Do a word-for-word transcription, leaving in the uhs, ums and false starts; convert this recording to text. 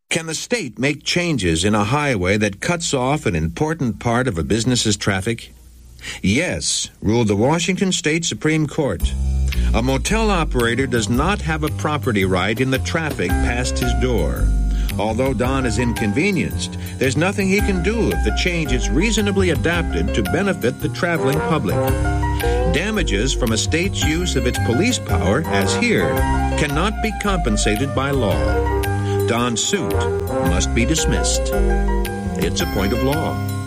Can the state make changes in a highway that cuts off an important part of a business's traffic? Yes, ruled the Washington State Supreme Court. A motel operator does not have a property right in the traffic past his door. Although Don is inconvenienced, there's nothing he can do if the change is reasonably adapted to benefit the traveling public. Damages from a state's use of its police power, as here, cannot be compensated by law. Don's suit must be dismissed. It's a point of law.